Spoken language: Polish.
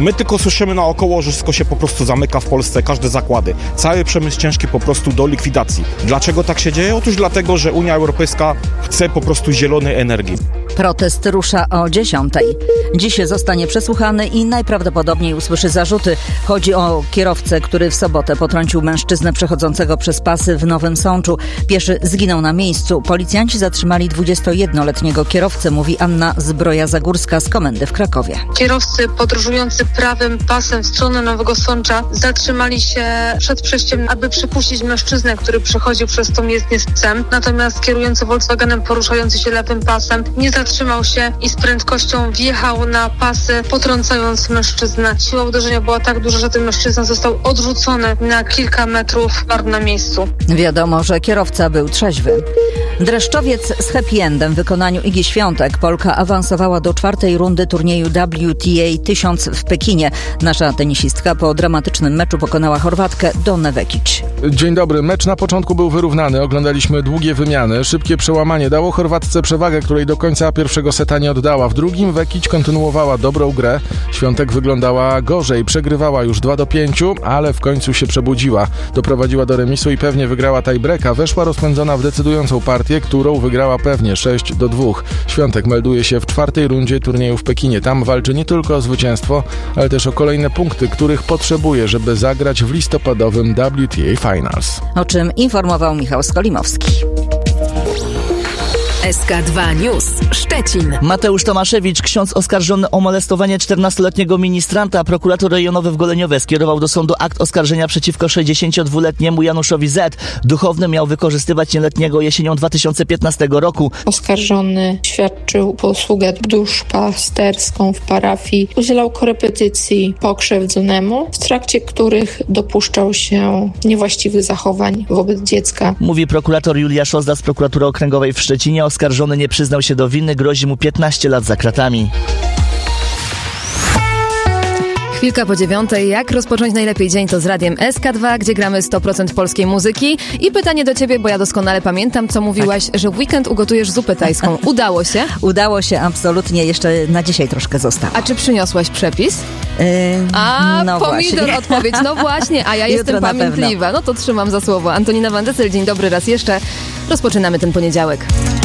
My tylko słyszymy naokoło, że wszystko się po prostu zamyka w Polsce, każde zakłady. Cały przemysł ciężki po prostu do likwidacji. Dlaczego tak się dzieje? Otóż dlatego, że Unia Europejska chce po prostu zielonej energii. Protest rusza o 10:00. Dziś zostanie przesłuchany i najprawdopodobniej usłyszy zarzuty. Chodzi o kierowcę, który w sobotę potrącił mężczyznę przechodzącego przez pasy w Nowym Sączu. Pieszy zginął na miejscu. Policjanci zatrzymali 21-letniego kierowcę, mówi Anna Zbroja-Zagórska z komendy w Krakowie. Kierowcy podróżujący prawym pasem w stronę Nowego Sącza zatrzymali się przed przejściem, aby przepuścić mężczyznę, który przechodził przez tą jezdnię z psem. Natomiast kierujący Volkswagenem poruszający się lewym pasem nie zatrzymał się i z prędkością wjechał na pasy, potrącając mężczyznę. Siła uderzenia była tak duża, że ten mężczyzna został odrzucony na kilka metrów, zmarł na miejscu. Wiadomo, że kierowca był trzeźwy. Dreszczowiec z happy endem w wykonaniu Igi Świątek. Polka awansowała do 4. rundy turnieju WTA 1000 w Pekinie. Nasza tenisistka po dramatycznym meczu pokonała Chorwatkę Donnę Vekić. Dzień dobry. Mecz na początku był wyrównany. Oglądaliśmy długie wymiany. Szybkie przełamanie dało Chorwatce przewagę, której do końca pierwszego seta nie oddała. W drugim Vekić kontynuowała dobrą grę. Świątek wyglądała gorzej. Przegrywała już 2-5, ale w końcu się przebudziła. Doprowadziła do remisu i pewnie wygrała tiebreaka. Weszła rozpędzona w decydującą partię, którą wygrała pewnie 6-2. Świątek melduje się w 4. rundzie turnieju w Pekinie. Tam walczy nie tylko o zwycięstwo, ale też o kolejne punkty, których potrzebuje, żeby zagrać w listopadowym WTA Finals. O czym informował Michał Skolimowski. SK2 News Szczecin. Mateusz Tomaszewicz, ksiądz oskarżony o molestowanie 14-letniego ministranta. Prokurator rejonowy w Goleniowie skierował do sądu akt oskarżenia przeciwko 62-letniemu Januszowi Z. Duchowny miał wykorzystywać nieletniego jesienią 2015 roku. Oskarżony świadczył posługę duszpasterską w parafii. Udzielał korepetycji pokrzywdzonemu, w trakcie których dopuszczał się niewłaściwych zachowań wobec dziecka. Mówi prokurator Julia Szozda z prokuratury okręgowej w Szczecinie. Oskarżony nie przyznał się do winy, grozi mu 15 lat za kratami. Chwilka po 9:00. Jak rozpocząć najlepiej dzień? To z radiem SK2, gdzie gramy 100% polskiej muzyki. I pytanie do ciebie, bo ja doskonale pamiętam, co mówiłaś, że w weekend ugotujesz zupę tajską. Udało się? Udało się, absolutnie. Jeszcze na dzisiaj troszkę zostało. A czy przyniosłaś przepis? No pomidor właśnie. Odpowiedź. No właśnie, a ja jestem pamiętliwa. No to trzymam za słowo. Antonina Wandecyl, dzień dobry raz jeszcze. Rozpoczynamy ten poniedziałek.